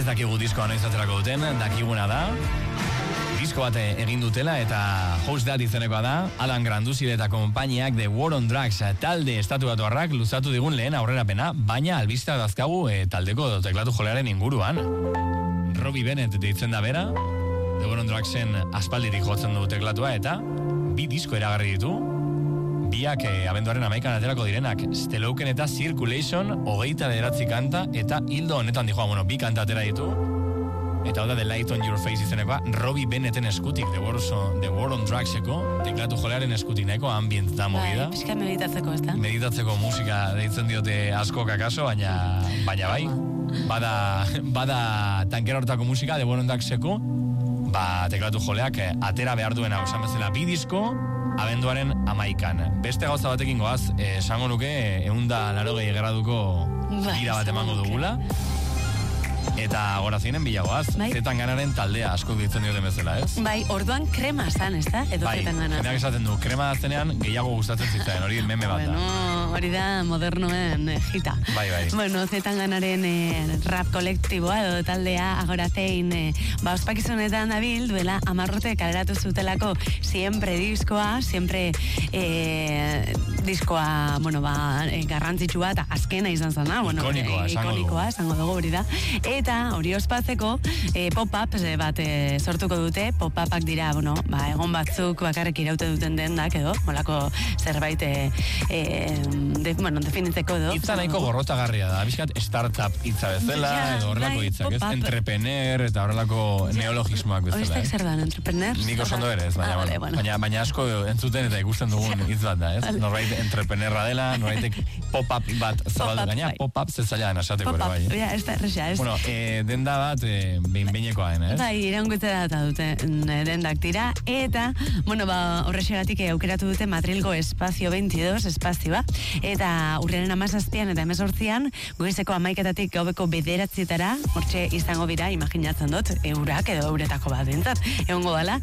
dakigu diskoa noiz aterako duten, dakiguna da disko bat egin dutela eta House That izenekoa da. Alan Granduzile eta konpainiak The War on Drugs talde estatubatuarrak luzatu digun lehen aurrerapena, baina albista dazkagu taldeko teklatu jolearen inguruan. Robbie Bennett deitzen da bera, The War on Drugsen aspaldirik jotzen du teklatua eta bi disko eragarri ditu. Biak abenduaren 11an aterako direnak, Steloken eta Circulation, 29 kanta, eta hildo honetan dijoa, bi kanta atera ditu. Eta hau da The Light on Your Face izenekoa, Robbie Bennetten eskutik, The War on Drugseko, teklatu jolearen eskutik, nahiko ambient da movida. Pizka meditatzeko, ez da? Meditatzeko musika deitzen diote askok akaso, baina bai, bada tankera hortako musika, The War on Drugseko, teklatu joleak atera behar duena, osan bezala bi disko, abenduaren 11an. Beste gauza batekin goaz, esango nuke 180 graduko gira bat emango dugula. Eta gorazinen bilagoaz, Zetan Ganaren taldea asko ditzen dioten bezala, ez? Bai, orduan krema zan, ez da? Edo Zetan Gana. Jendeak esaten du, krema zenean gehiago gustatzen zitzen, hori meme bat da. Hori da modernoen jita. Bai. Zetan Ganaren rap kolektiboa edo taldea agorazein ospakizunetan dabil, duela 10 urte kaleratu zutelako siempre diskoa, diskoa, garrantzitsua eta azkena izan zana, ikonikoa, esango dugu hori da. Eta hori ospatzeko pop-up bat sortuko dute. Pop-upak dira, egon batzuk bakarrik iraute duten dendak edo, molako zerbait definitzeko edo. Itza nahiko gorrotagarria da, bizkat startup itza bezala, edo horrelako itzak, ez? Entrepreneur eta horrelako neologismoak bezala. Horiztek zer da, entrepreneur? Nik oso ondo ere ez, baina asko entzuten eta ikusten dugun hitz bat da, ez? Norbait entrepreneurra dela, norbaitek pop-up bat zabaldu gaina, pop-up zezailan asateko ere bai. Ez da erresa, ez? Denda bat behin-behinekoa den, ez? Bai, iraungutze data dute dendak dira, eta, horrexegatik aukeratu dute Madrilgo Espazio 22 espazioa, eta urriaren 17an eta 18an, goizeko 11etatik gaubeko 9etara, hortxe izango bira, imaginatzen dut, eurak edo euretako bat dintzat, egongo dala,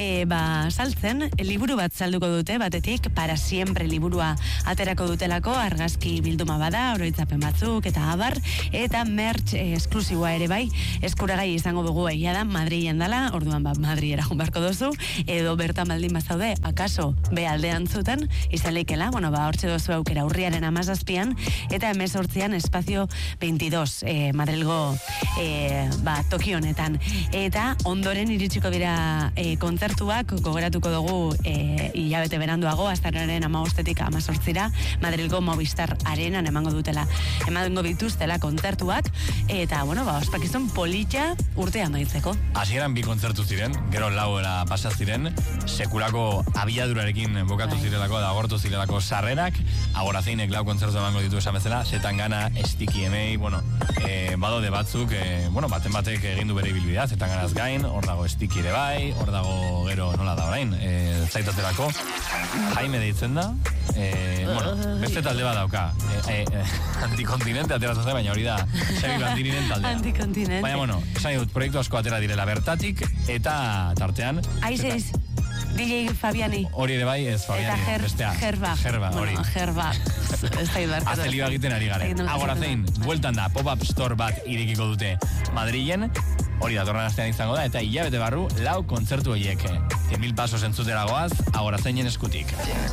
saltzen, liburu bat salduko dute, batetik, Para Siempre liburua aterako dutelako, argazki bilduma bada, oroitzapen batzuk, eta abar, eta merch esklusiboa ere bai, eskuragai izango dugu egia da, Madrilen dala, orduan Madrilera joan beharko dozu, edo bertan baldin bazaude, akaso, aldean zuten, izan leikela, hortxe dozu aukera urriaren 17an, eta 18an Espazio 22, Madrilgo toki honetan. Eta ondoren iritsiko dira kontzertuak, gogoratuko dugu hilabete beranduago, aztararen 15etik 18ra, Madrilgo Movistar Arenan emango dituztela kontzertuak, eta, ospakizun politxa urtean doitzeko. Hasieran 2 kontzertu ziren, gero 4 pasa ziren, sekulako abiadurarekin bokatu zirelako, da agortu zirelako sarrerak, agorazeinek 4 kontzertu emango ditu esan bezala, Zetan Gana, Sticky MA, badode batzuk, baten batek egin du bere ibilbidea, Zetan Ganaz gain, hor dago Sticky ere bai, hor dago gero nola da orain, zaitaterako, Jaime deitzen da, beste talde bat dauka, Antikontinente ateratzen baina hori da, Xabi Bandininen taldea. Antikontinente. Baina, esan dut, proiektu asko atera direla bertatik, eta tartean... Aizeiz, DJ Fabiani. Hori ere bai, ez Fabiani. Eta Gerba, hori. Gerba. Ez da ibarkatu. Azeliba egiten ari garen. Agorazein, bueltan da, pop-up store bat irekiko dute Madrilen, hori datorren astean izango da, eta hilabete barru 4 kontzertu horiek. 100.000 pasos entzutera goaz, Agorazeinen eskutik.